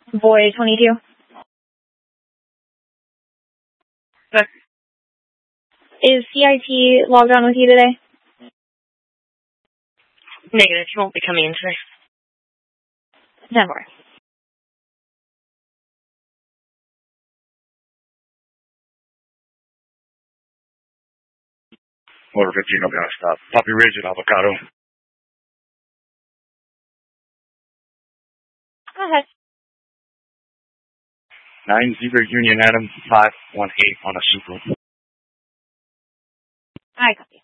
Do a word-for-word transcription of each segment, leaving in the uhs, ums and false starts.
Boy twenty-two. Okay. Is C I T logged on with you today? Negative. He won't be coming in today. ten four. Motor fifteen, I'm gonna stop. Poppy Ridge at Avocado. Go ahead. nine Zebra Union Adam, five one eight on a Supra. I copy.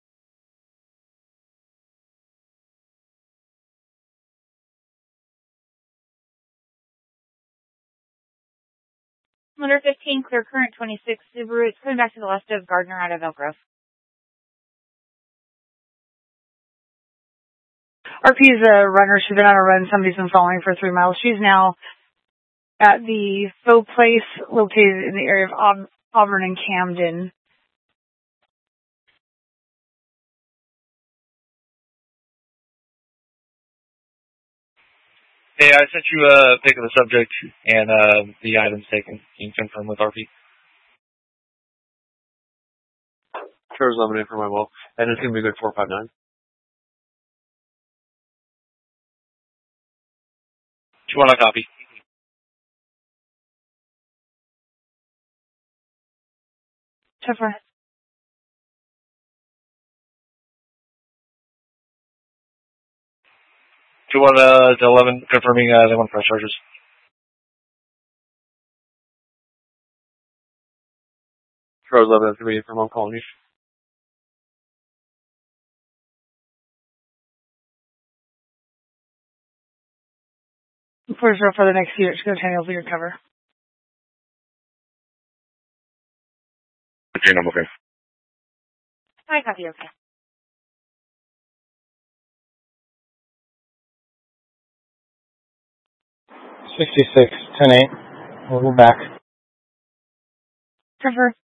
Motor fifteen, clear current twenty-six, Subaru. It's coming back to the left of Gardner out of Elk Grove. R P's a runner. She's been on a run. Somebody's been following for three miles. She's now at the Faux Place located in the area of Aub- Auburn and Camden. Hey, I sent you a pic of the subject and uh, the items taken. Can you confirm with R P? Trevor's lemonade for my wall. And it's going to be good four five nine. Do you want a copy? Trevor. Do you want uh, the eleven confirming uh, they want press charges? Trevor's lemonade for me from I'm calling you. For sure for the next year, it's going to turn over your cover. fifteen, I'm okay. I copy, okay. sixty-six, ten eight. We'll go back. Trevor.